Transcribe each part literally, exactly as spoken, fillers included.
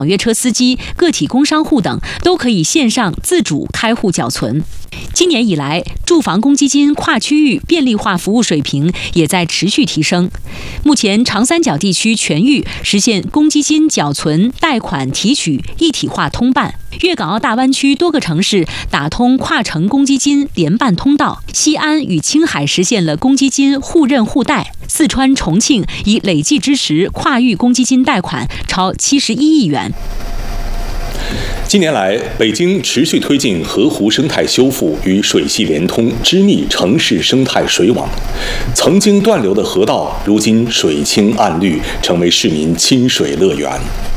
网约车司机、个体工商户等都可以线上自主开户缴存。今年以来，住房公积金跨区域便利化服务水平也在持续提升。目前，长三角地区全域实现公积金缴存、贷款、提取一体化通办。粤港澳大湾区多个城市打通跨城公积金联办通道，西安与青海实现了公积金互认互贷。四川、重庆已累计支持跨域公积金贷款超七十一亿元。 近年来，北京持续推进河湖生态修复与水系联通，织密城市生态水网。曾经断流的河道，如今水清岸绿，成为市民亲水乐园。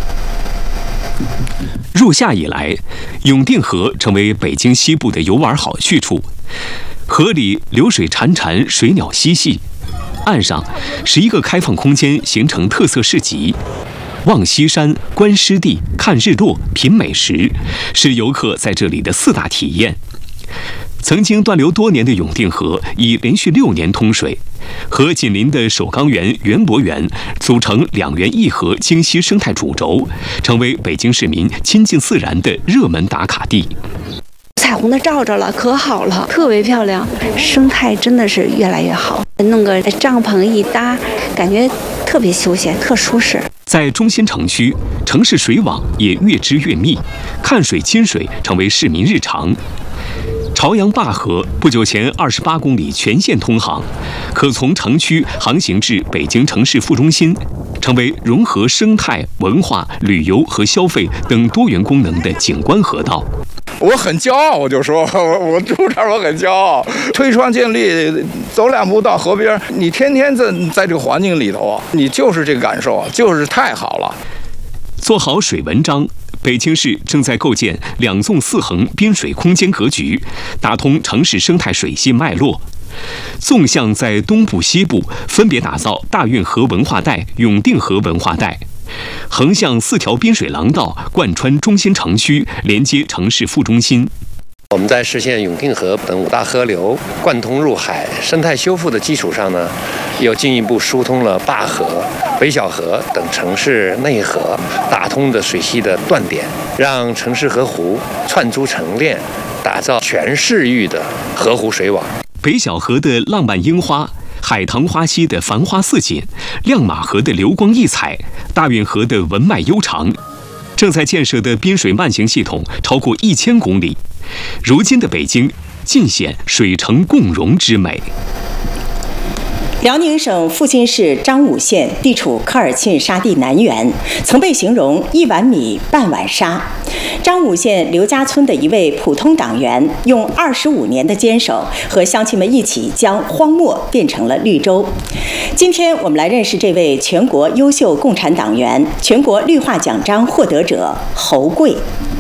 入夏以来，永定河成为北京西部的游玩好去处。河里流水潺潺，水鸟嬉戏，岸上十一个开放空间形成特色市集。望西山、观湿地、看日落、品美食，是游客在这里的四大体验。曾经断流多年的永定河已连续六年通水，和紧邻的首钢园、园博园组成两园一河京西生态主轴，成为北京市民亲近自然的热门打卡地。 彩虹的照着了，可好了，特别漂亮，生态真的是越来越好。弄个帐篷一搭，感觉特别休闲，特舒适。 在中心城区，城市水网也越织越密，看水亲水成为市民日常。朝阳灞河不久前二十八公里全线通航，可从城区航行至北京城市副中心，成为融合生态、文化、旅游和消费等多元功能的景观河道。 我很骄傲，我就说，我我住这儿，我很骄傲。推窗尽力，走两步到河边，你天天在在这个环境里头啊，你就是这个感受，就是太好了。 做好水文章，北京市正在构建两纵四横滨水空间格局，打通城市生态水系脉络。纵向在东部、西部分别打造大运河文化带、永定河文化带。横向四条滨水廊道贯穿中心城区，连接城市副中心。 我们在实现永定河等五大河流贯通入海、生态修复的基础上呢，又进一步疏通了灞河、北小河等城市内河打通的水系的断点，让城市河湖串珠成链，打造全市域的河湖水网。 北小河的浪漫樱花，海棠花溪的繁花似锦，亮马河的流光溢彩，大运河的文脉悠长。正在建设的滨水慢行系统超过一千公里。如今的北京尽显水城共融之美。 辽宁省阜新市张武县地处科尔沁沙地南缘，曾被形容一碗米半碗沙。张武县刘家村的一位普通党员，用二十五年的坚守，和乡亲们一起将荒漠变成了绿洲。今天我们来认识这位全国优秀共产党员、全国绿化奖章获得者侯贵。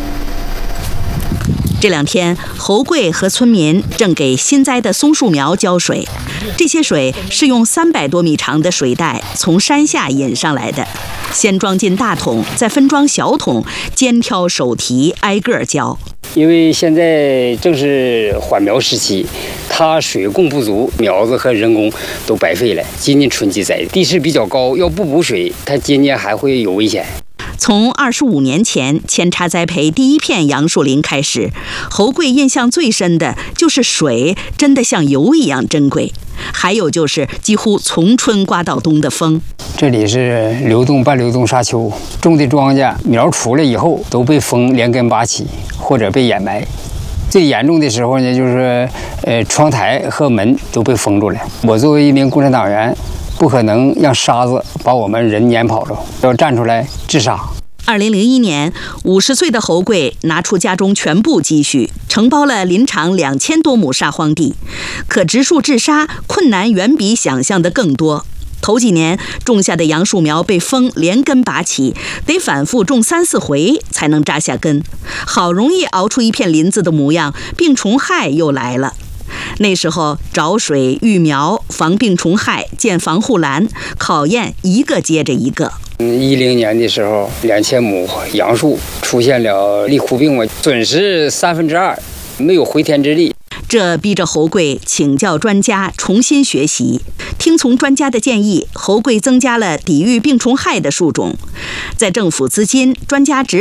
这两天，侯贵和村民正给新栽的松树苗浇水。这些水是用三百多米长的水带从山下引上来的，先装进大桶，再分装小桶，肩挑手提，挨个浇。 因为现在正是缓苗时期，它水供不足，苗子和人工都白费了。今年春季栽，地势比较高，要不补水，它今年还会有危险。 从二十五年前扦插栽培第一片杨树林开始，侯贵印象最深的就是水真的像油一样珍贵，还有就是几乎从春刮到冬的风。 这里是流动半流动沙丘，种的庄稼苗出来以后都被风连根拔起，或者被掩埋。最严重的时候呢，就是呃窗台和门都被封住了。我作为一名共产党员，不可能让沙子把我们人撵跑了，要站出来治沙。 二零零一年，五十岁的侯贵拿出家中全部积蓄，承包了林场两千多亩沙荒地。可植树治沙困难远比想象的更多。头几年种下的杨树苗被风连根拔起，得反复种三四回才能扎下根。好容易熬出一片林子的模样，病虫害又来了。那时候找水、育苗、防病虫害、建防护栏，考验一个接着一个。 一零年的时候，两千亩杨树出现了立枯病嘛，损失三分之二，没有回天之力。 这逼着侯贵请教专家，重新学习。听从专家的建议，侯贵增加了抵御病虫害的树种。在政府资金、专家指